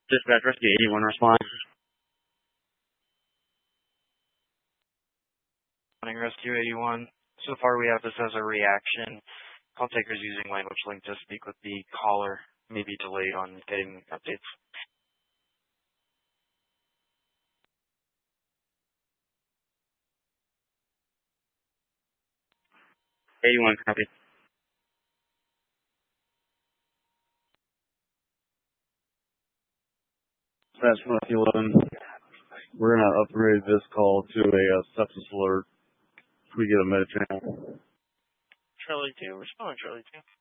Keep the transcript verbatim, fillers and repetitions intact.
Dispatch Rescue eighty-one respond. Rescue eighty-one. So far we have this as a reaction. Call takers using language link to speak with the caller. May be delayed on getting updates. eighty-one, copy. Dispatch Rescue eleven. We're going to upgrade this call to a uh, sepsis alert. Can we get a med channel? Charlie two, respond Charlie two.